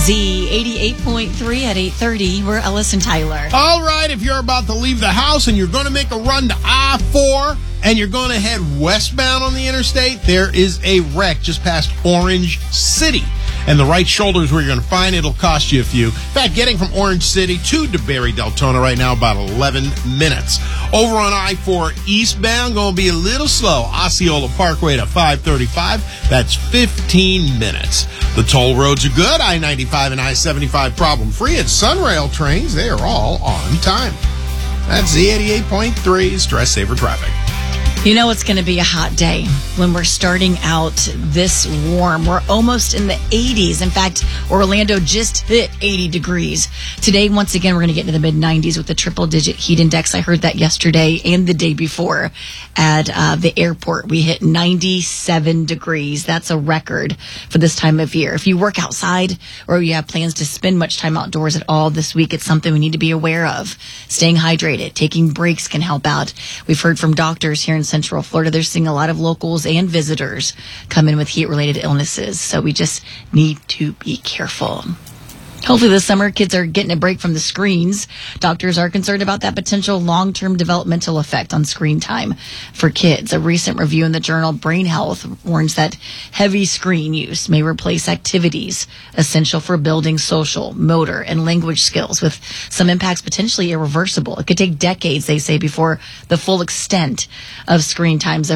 Z88.3 at 8:30. We're Ellis and Tyler. All right, if you're about to leave the house and you're going to make a run to I-4 and you're going to head westbound on the interstate, there is a wreck just past Orange City. And the right shoulder is where you're going to find it. It'll cost you a few. In fact, getting from Orange City to DeBerry Deltona right now, about 11 minutes. Over on I-4 eastbound, going to be a little slow. Osceola Parkway to 535. That's 15 minutes. The toll roads are good. I-95 and I-75 problem-free. And Sunrail trains, they are all on time. That's Z88.3 Stress Saver Traffic. You know it's going to be a hot day when we're starting out this warm. We're almost in the 80s. In fact, Orlando just hit 80 degrees. Today, once again, we're going to get into the mid-90s with the triple-digit heat index. I heard that yesterday and the day before at the airport. We hit 97 degrees. That's a record for this time of year. If you work outside or you have plans to spend much time outdoors at all this week, it's something we need to be aware of. Staying hydrated, taking breaks can help out. We've heard from doctors here in Central Florida. They're seeing a lot of locals and visitors come in with heat-related illnesses, so we just need to be careful. Hopefully this summer, kids are getting a break from the screens. Doctors are concerned about that potential long-term developmental effect on screen time for kids. A recent review in the journal Brain Health warns that heavy screen use may replace activities essential for building social, motor, and language skills, with some impacts potentially irreversible. It could take decades, they say, before the full extent of screen time's